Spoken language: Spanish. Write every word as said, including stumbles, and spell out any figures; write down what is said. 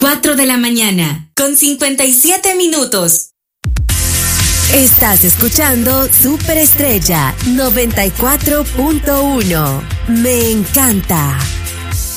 cuatro de la mañana, con cincuenta y siete minutos. Estás escuchando Superestrella noventa y cuatro punto uno. Me encanta.